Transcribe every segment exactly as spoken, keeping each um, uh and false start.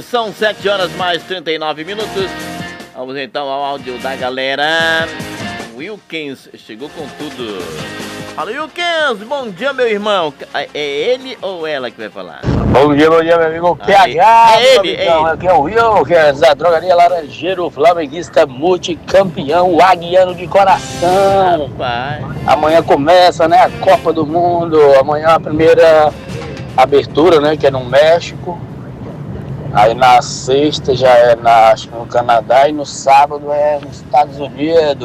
São sete horas mais trinta e nove minutos. Vamos então ao áudio da galera. Wilkins chegou com tudo. Fala, Wilkins, bom dia, meu irmão. É ele ou ela que vai falar? Bom dia, bom dia, meu amigo P H. É ele, é ele. Aqui é o Wilkins, da Drogaria Laranjeiro, flamenguista multicampeão, aguiano de coração. Rapaz. Amanhã começa, né, a Copa do Mundo. Amanhã a primeira abertura, né, que é no México. Aí na sexta já é na, acho que no Canadá, e no sábado é nos Estados Unidos.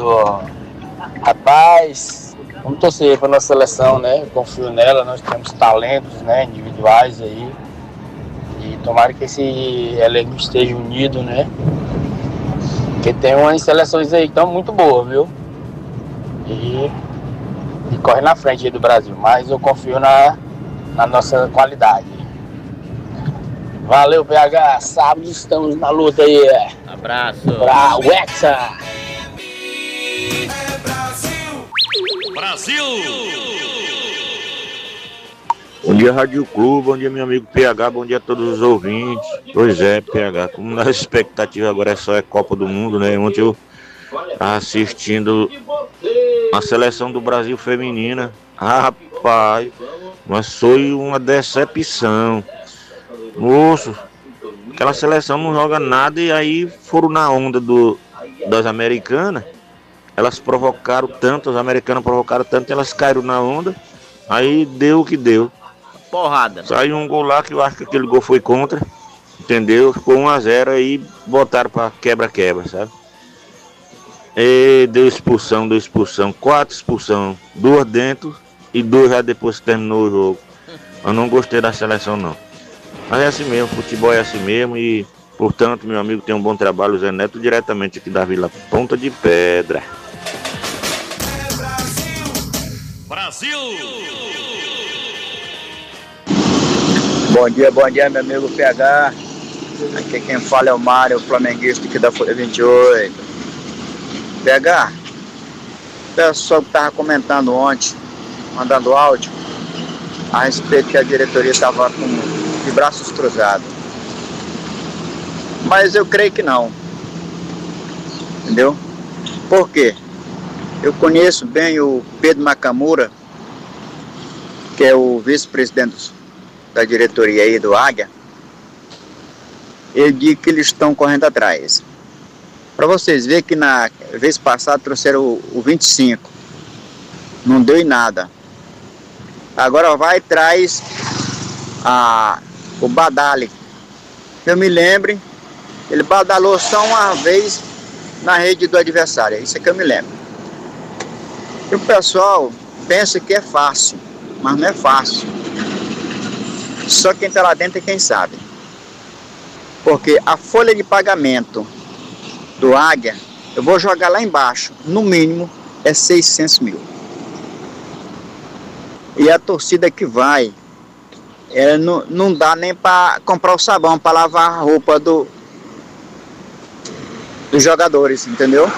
Rapaz, vamos torcer para nossa seleção, né? Eu confio nela, nós temos talentos, né, individuais aí. E tomara que esse elenco esteja unido, né? Porque tem umas seleções aí que estão muito boas, viu? E, e corre na frente aí do Brasil, mas eu confio na, na nossa qualidade. Valeu, P H. Sábado estamos na luta aí. Abraço. Pra o Hexa. Brasil! Bom dia, Rádio Clube. Bom dia, meu amigo P H. Bom dia a todos os ouvintes. Pois é, P H. Como na expectativa agora é só é Copa do Mundo, né? Ontem eu estava assistindo a seleção do Brasil feminina. Rapaz, mas foi uma decepção. Moço, aquela seleção não joga nada e aí foram na onda do, das americanas. Elas provocaram tanto, as americanas provocaram tanto, elas caíram na onda. Aí deu o que deu. Porrada. Saiu um gol lá que eu acho que aquele gol foi contra. Entendeu? Ficou um a zero aí, botaram pra quebra-quebra, sabe? E deu expulsão, deu expulsão. Quatro expulsão. Duas dentro e duas já depois que terminou o jogo. Eu não gostei da seleção não. Mas é assim mesmo, futebol é assim mesmo e, portanto, meu amigo tem um bom trabalho, Zé Neto, diretamente aqui da Vila Ponta de Pedra. Brasil! Bom dia, bom dia, meu amigo P H. Aqui quem fala é o Mário, o flamenguista aqui da Folha vinte e oito. P H, o pessoal que estava comentando ontem, mandando áudio, a respeito que a diretoria estava com de braços cruzados. Mas eu creio que não. Entendeu? Por quê? Eu conheço bem o Pedro Macamura, que é o vice-presidente da diretoria aí do Águia. Ele diz que eles estão correndo atrás. Para vocês verem que na vez passada trouxeram o, o vinte e cinco. Não deu em nada. Agora vai e traz a o Badali. Eu me lembre, ele badalou só uma vez na rede do adversário, isso é que eu me lembro. E o pessoal pensa que é fácil, mas não é fácil. Só quem está lá dentro é quem sabe. Porque a folha de pagamento do Águia, eu vou jogar lá embaixo, no mínimo é seiscentos mil. E a torcida que vai, É, não, não dá nem para comprar o sabão para lavar a roupa do, dos jogadores, entendeu?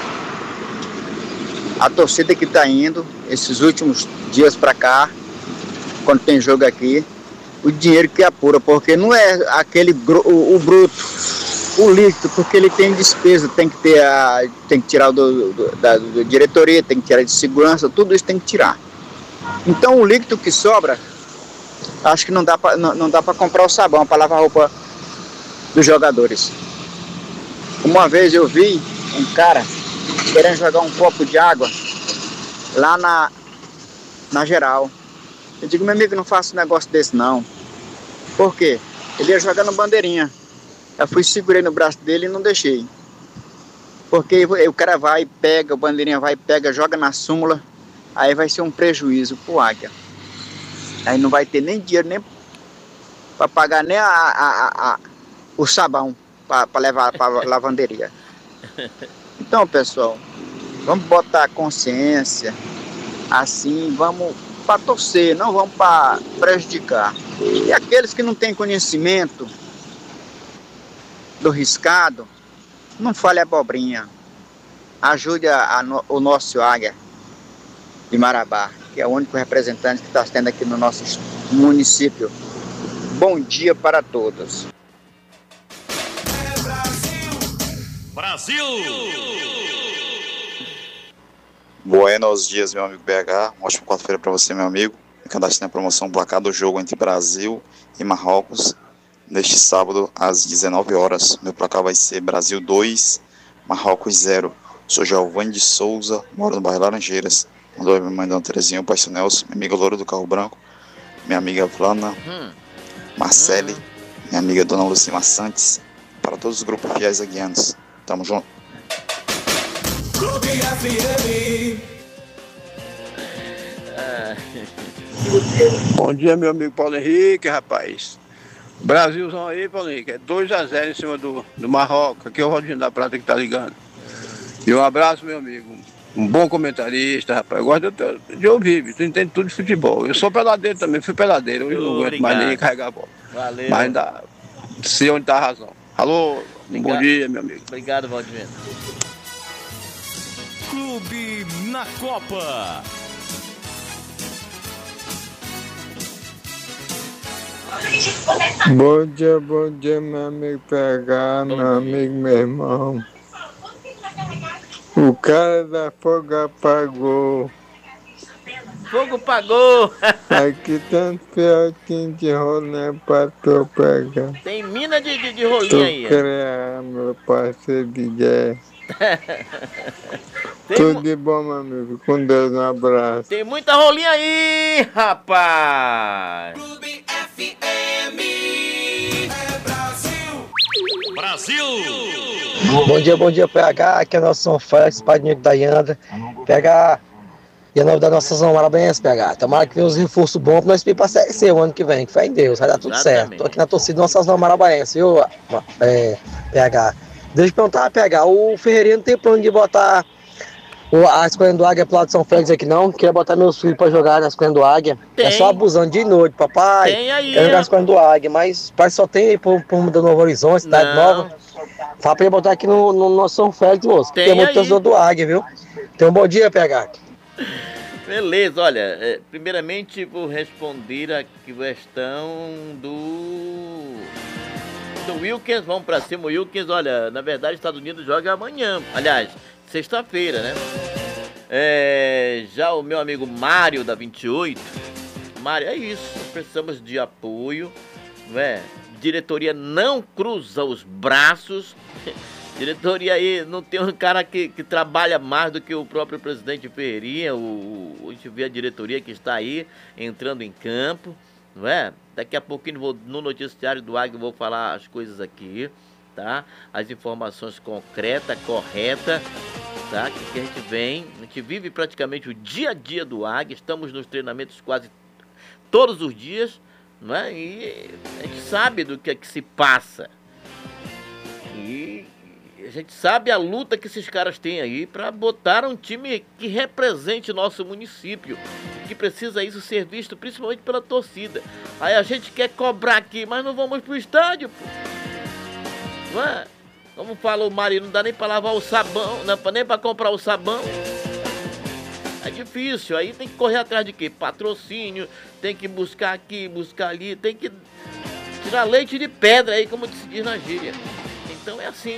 A torcida que está indo esses últimos dias para cá, quando tem jogo aqui, o dinheiro que apura, porque não é aquele o, o bruto, o líquido, porque ele tem despesa, tem que ter a, tem que tirar do, do, da do diretoria, tem que tirar de segurança, tudo isso tem que tirar. Então o líquido que sobra, acho que não dá para não, não dá para comprar o sabão para lavar a roupa dos jogadores. Uma vez eu vi um cara querendo jogar um copo de água lá na, na geral. Eu digo, meu amigo, não faça um negócio desse não. Por quê? Ele ia jogando bandeirinha. Eu fui, segurei no braço dele e não deixei. Porque o cara vai e pega, o bandeirinha vai e pega, joga na súmula, aí vai ser um prejuízo pro Águia. Aí não vai ter nem dinheiro nem para pagar nem a, a, a, o sabão para levar para a lavanderia. Então, pessoal, vamos botar consciência assim, vamos para torcer, não vamos para prejudicar. E aqueles que não têm conhecimento do riscado, não fale abobrinha. Ajude a, a, o nosso Águia de Marabá, que é o único representante que está tendo aqui no nosso município. Bom dia para todos. Brasil! Buenos dias, meu amigo B H. Uma ótima quarta-feira para você, meu amigo. Me cadastrei na promoção placar do jogo entre Brasil e Marrocos neste sábado às dezenove horas. Meu placar vai ser Brasil dois, Marrocos zero. Sou Giovanni de Souza, moro no bairro Laranjeiras. Mandou minha mãe Dona Terezinha, o pastor Nelson, minha amiga Loura do Carro Branco, minha amiga Vlana, hum. Marcele, hum. minha amiga Dona Lucima Santos, para todos os grupos fiéis aguianos. Tamo junto. Clube F M. Bom dia, meu amigo Paulo Henrique, rapaz. Brasilzão aí, Paulo Henrique, é dois a zero em cima do, do Marrocos. Aqui é o Rodinho da Prata que tá ligando. E um abraço, meu amigo. Um bom comentarista, rapaz. Eu gosto de, de ouvir, tu entende tudo de futebol. Eu sou peladeiro também, fui peladeiro. Hoje não aguento mais nem carregar a bola. Valeu. Mas ainda sei onde tá a razão. Alô, obrigado. Bom dia, meu amigo. Obrigado, Valdir. Clube na Copa. Bom dia, bom dia, meu amigo P H, meu amigo, meu irmão. O cara da Fogo apagou. Fogo pagou. Aqui tanto fioquinho de rolê pra tu pegar. Tem mina de, de, de rolinho aí. Criar, meu parceiro de guerra. Tudo de bom, meu amigo. Com Deus, um abraço. Tem muita rolinha aí, rapaz. Clube F M. É Brasil. Brasil. Bom dia, bom dia, P H. Aqui é nosso São Félix, padrinho da Yanda. P H. E a novidade da nossa São Parabéns, P H. Tomara que venha uns reforços bons pra nós ir pra Série C o ano que vem. Que fé em Deus, vai dar tudo Exatamente. certo. Tô aqui na torcida do nosso São Parabéns, viu, é, P H. Deixa eu perguntar, P H. O Ferreirinha não tem plano de botar o, a escolha do Águia pro lado de São Félix aqui, não? Queria botar meus filhos pra jogar na escolha do Águia. Tem. É só abusando de noite, papai. Tem aí. Quero jogar na escolha do Águia, mas parece que só tem aí por, por do Novo Horizonte, cidade Não. nova. Fala pra ele botar aqui no, no nosso São Félix, moço. Tem Tem muito aí. torcedor do Águia, viu? Então, bom dia, P H. Beleza, olha, é, primeiramente vou responder a questão do do Wilkins, vamos pra cima, o Wilkins, olha, na verdade os Estados Unidos joga amanhã, aliás, sexta-feira, né? É, já o meu amigo Mário da vinte e oito, Mário, é isso, precisamos de apoio, não é? Diretoria não cruza os braços. Diretoria aí, não tem um cara que, que trabalha mais do que o próprio presidente Ferreirinha, o, o, a gente vê a diretoria que está aí, entrando em campo, não é? Daqui a pouquinho vou, no noticiário do Águia, vou falar as coisas aqui, tá? As informações concretas, corretas, tá? Que, que a gente vem, a gente vive praticamente o dia a dia do Águia, estamos nos treinamentos quase todos os dias, não é? E a gente sabe do que é que se passa. E a gente sabe a luta que esses caras têm aí para botar um time que represente nosso município, que precisa isso ser visto principalmente pela torcida. Aí a gente quer cobrar aqui, mas não vamos pro estádio, pô. Não é? Como fala o Mário, não dá nem para lavar o sabão, não dá nem para comprar o sabão. É difícil, aí tem que correr atrás de quê? Patrocínio, tem que buscar aqui, buscar ali, tem que tirar leite de pedra aí, como se diz na gíria. Então é assim.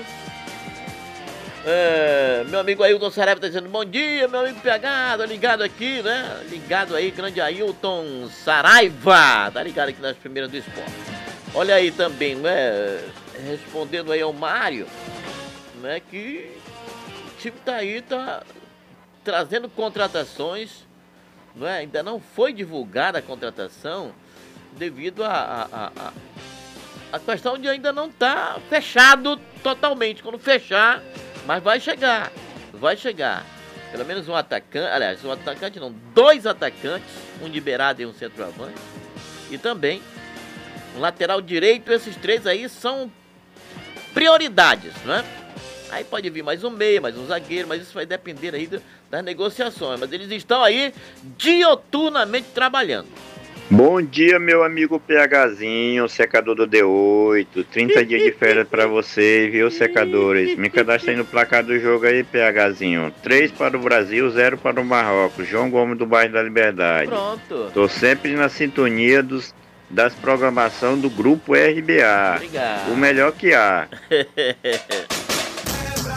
É, meu amigo Ailton Saraiva tá dizendo bom dia, meu amigo P H, tá ligado aqui, né? Ligado aí, grande Ailton Saraiva, tá ligado aqui nas primeiras do esporte. Olha aí também, né? Respondendo aí ao Mário, né? Que o time tá aí, tá trazendo contratações, não é? Ainda não foi divulgada a contratação devido a, a, a, a, a questão de ainda não tá fechado totalmente. Quando fechar, mas vai chegar, vai chegar. Pelo menos um atacante, aliás, um atacante não, dois atacantes, um liberado e um centroavante. E também um lateral direito, esses três aí são prioridades, né? Aí pode vir mais um meia, mais um zagueiro, mas isso vai depender aí do, das negociações. Mas eles estão aí dioturnamente trabalhando. Bom dia, meu amigo PHzinho, secador do D oito. trinta dias de férias pra você, viu, secadores? Me cadastra aí no placar do jogo aí, PHzinho. três para o Brasil, zero para o Marrocos. João Gomes do bairro da Liberdade. Pronto. Tô sempre na sintonia dos, das programações do Grupo R B A. Obrigado. O melhor que há.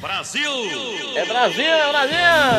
Brasil! É Brasil, é Brasil!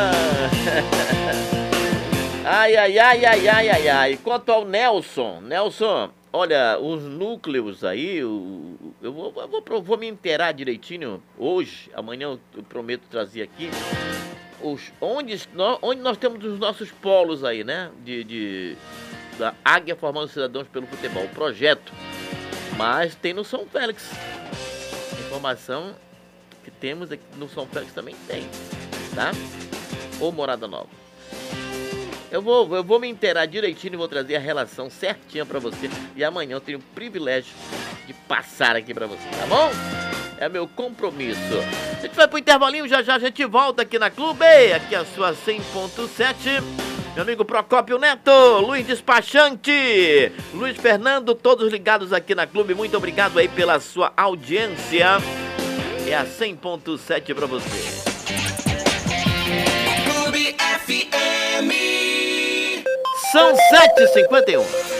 Ai, ai, ai, ai, ai, ai, ai. Quanto ao Nelson, Nelson, olha, os núcleos aí, eu, eu, vou, eu vou, vou me inteirar direitinho hoje, amanhã eu prometo trazer aqui, os, onde, nós, onde nós temos os nossos polos aí, né, de, de, da Águia Formando Cidadãos pelo Futebol, o projeto, mas tem no São Félix, informação que temos aqui no São Félix também tem, tá, ou Morada Nova. Eu vou, eu vou me inteirar direitinho e vou trazer a relação certinha pra você. E amanhã eu tenho o privilégio de passar aqui pra você, tá bom? É meu compromisso. A gente vai pro intervalinho, já já a gente volta aqui na Clube. Aqui é a sua cem ponto sete. Meu amigo Procópio Neto, Luiz Despachante, Luiz Fernando, todos ligados aqui na Clube. Muito obrigado aí pela sua audiência. É a cem ponto sete pra você. Clube F M. São sete e cinquenta e um.